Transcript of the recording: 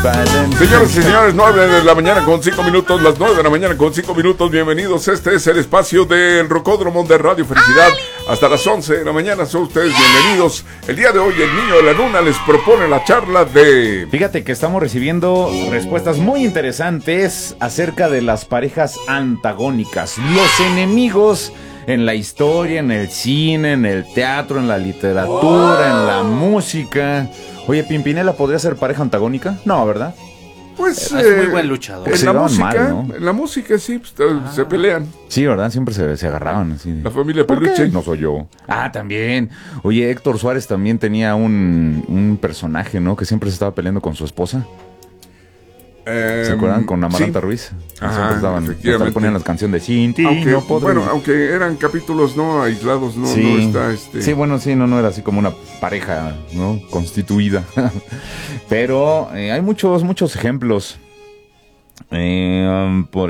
Señoras y señores, 9 de la mañana con 5 minutos, las 9 de la mañana con 5 minutos, bienvenidos. Este es el espacio del Rocódromo de Radio Felicidad. Hasta las 11 de la mañana son ustedes bienvenidos. El día de hoy el niño de la luna les propone la charla de... Fíjate que estamos recibiendo respuestas muy interesantes acerca de las parejas antagónicas, los enemigos en la historia, en el cine, en el teatro, en la literatura, en la música. Oye, ¿Pimpinela podría ser pareja antagónica? No, ¿verdad? Pues es muy buen luchador. En la música, mal, ¿no? en la música sí, pues, se pelean. Sí, ¿verdad? Siempre se agarraban así. La familia ¿Por Peluche. qué? No soy yo. Ah, también. Oye, Héctor Suárez también tenía un personaje, ¿no? Que siempre se estaba peleando con su esposa. ¿Se acuerdan? Con Amaranta sí. Ruiz. Ajá, Siempre ponían las canciones de Cinti, no podré. Bueno, aunque eran capítulos no aislados, no, sí. No está Sí, bueno, sí, no era así como una pareja, ¿no? Constituida. Pero hay muchos ejemplos. Por